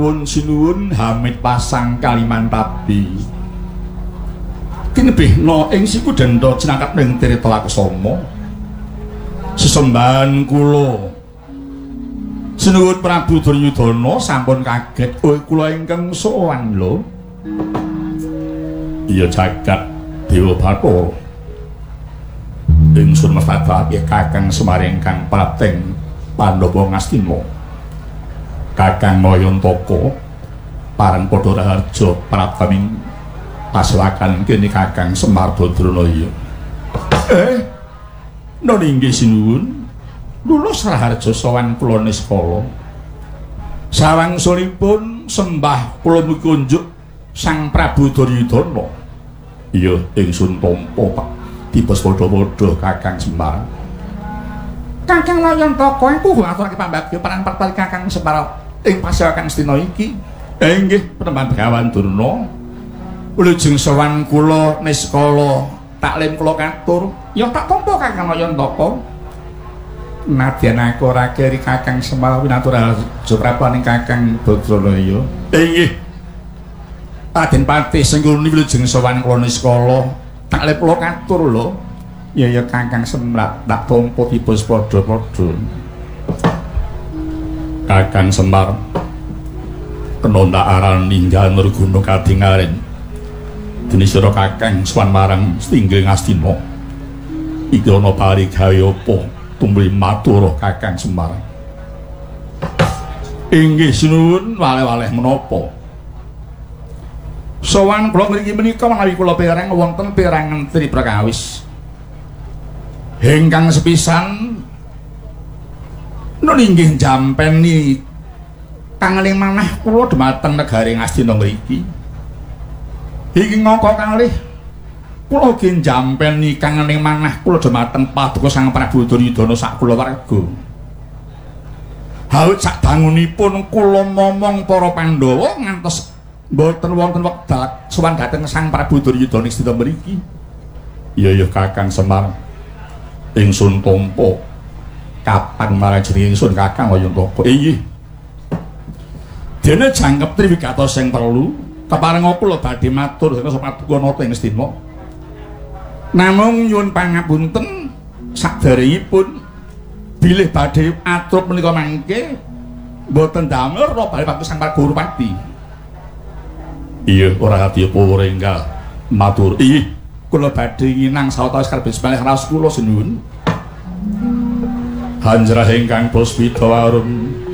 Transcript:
Pun sinuwun Hamid pasang kaliman tabi. Kinebih no ing siku denda jenangkat ning Tirta Laksama. Sesembahan kula. Sinuwun Prabu Duryudana sampun kaget, "Oh, kula ingkang sowan lho." Iya jagat Dewa Bathara. Ingsun mestadake Kakang Semar ingkang pating Pandhawa Ngastina. Kakang Nayantaka parang padha raharja prataming pasewakan kene Kakang Semar Badranaya. Nona inggih sinuwun, lulus raharja sowan kula niskala. Sawangsulipun sembah kula mikunjuk Sang Prabu Duryudana. Iya ingsun tampa Pak tipes padha-padha Kakang Semar. Kakang Nayantaka iku ngaturake pambagya paran pertali Kakang Semar ing pasewakan Astina iki. Inggih Penemban Begawan Durna. Wilujeng sowan kula niskala taklim kula katur, ya tak tampa Kakang Nayantaka. Nadyan aku ora keri Kakang Semar winatur Prapaning Kakang Badranaya. Inggih. Raden Patih Sengguni wilujeng sowan kula niskala taklim kula katur lho. Ya Kakang Semar tak tampa tipes padha-padha. Kakang Semar kena ndak aran ninggal Nurguna kadingaren. Dene sira Kakang sowan marang Stinggil Ngastina. Iki ana parigawe apa tumrap matur Kakang Semar. Inggih sinuwun waleh-waleh menapa? Sowan kula mriki menika menawi kula perang wonten perangan Tri Prakawis. Ingkang sepisan nun inggih jampeni kangeling manah kula dhumateng negari Ngastina mriki. Iki ngangka kalih kula ugi jampeni kangeling manah kula dhumateng Paduka Sang Prabu Duryudana sak kulawarga. Hawit sadangunipun kula momong para Pandhawa ngantos mboten wonten wekdal sowan dhateng Sang Prabu Duryudana ing Astina mriki. Iya Kakang Semar ingsun tampa kapan marang jeneng ingsun Kakang Nayantaka. Inggih. Dene jangkep triwigatos sing perlu kepareng kula badhe matur dhateng Paduka Nata ing Astina. Namung nyuwun pangapunten sadèrèngipun bilih badhe atur menika mangke mboten damel ora bali Paduka Sang Prabu Pati. Iya ora ati apa ora enggal matur. Inggih kula badhe nginang sawetawis kalebet malih raos kula sinuwun. Hanjrah ingkang puspita warum